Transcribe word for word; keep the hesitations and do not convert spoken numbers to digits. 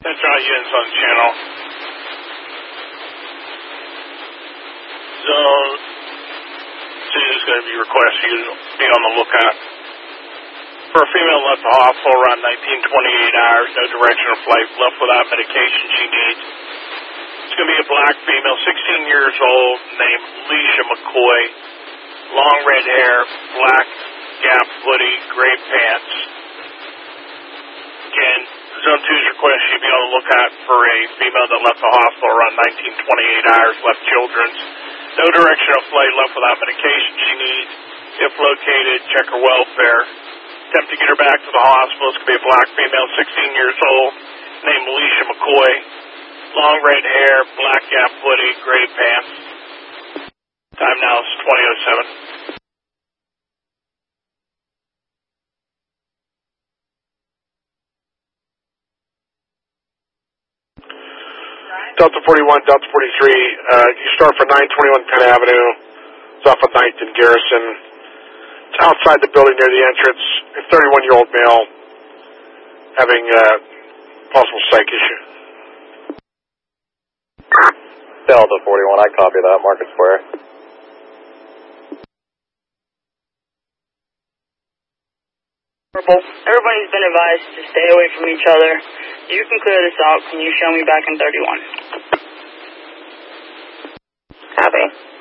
That's right, units on the channel. Zone two is going to be requesting you to be on the lookout for a female left the hospital around nineteen twenty-eight hours, no direction of flight, left without medication she needs. It's going to be a black female, sixteen years old, named Alicia McCoy. Long red hair, black Gap hoodie, gray pants. Again, Zone two's request you be on the lookout for a female that left the hospital around nineteen twenty-eight hours, left Children's. No direction of flight, left without medication she needs. If located, check her welfare. Attempt to get her back to the hospital. It's going to be a black female, sixteen years old, named Alicia McCoy. Long red hair, black Gap hoodie, gray pants. Time now is twenty oh seven. Delta forty-one, Delta forty-three, uh, you start for nine twenty-one Penn Avenue. It's off of ninth and Garrison. It's outside the building near the entrance. A thirty-one-year-old male having a uh, possible psych issue. Delta forty-one, I copy that. Market Square. Everybody's been advised to stay away from each other. You can clear this out. Can you show me back in thirty-one? Copy.